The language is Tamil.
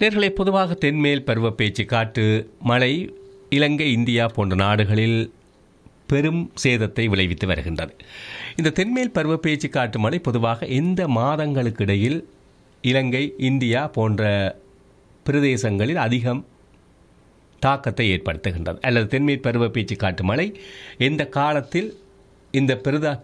நேர்களை பொதுவாக தென்மேல் பருவ பேச்சு காட்டு மழை இலங்கை இந்தியா போன்ற நாடுகளில் பெரும் சேதத்தை விளைவித்து வருகின்றது. இந்த தென்மேல் பருவ பேச்சு காட்டு மழை பொதுவாக எந்த மாதங்களுக்கு இடையில் இலங்கை இந்தியா போன்ற பிரதேசங்களில் அதிகம் தாக்கத்தை ஏற்படுத்துகின்றது, அல்லது தென்மேல் பருவ பேச்சு காட்டு மழை எந்த காலத்தில் இந்த